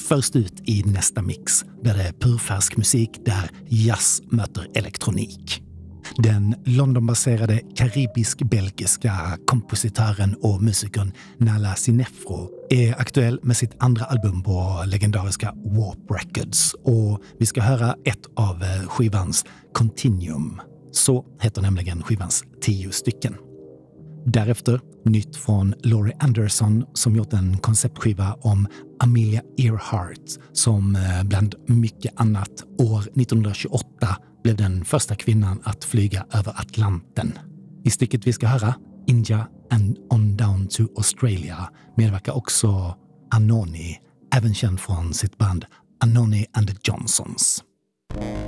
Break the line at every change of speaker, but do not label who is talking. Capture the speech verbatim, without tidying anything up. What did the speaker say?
först ut i nästa mix där det är purfärsk musik där jazz möter elektronik. Den Londonbaserade karibisk-belgiska kompositören och musikern Nala Sinefro är aktuell med sitt andra album på legendariska Warp Records och vi ska höra ett av skivans Continuum. Så heter nämligen skivans tio stycken. Därefter nytt från Laurie Anderson som gjort en konceptskiva om Amelia Earhart som bland mycket annat år nittonhundratjugoåtta blev den första kvinnan att flyga över Atlanten. I stycket vi ska höra, India and on down to Australia, medverkar också Anoni, även känd från sitt band Anoni and the Johnsons.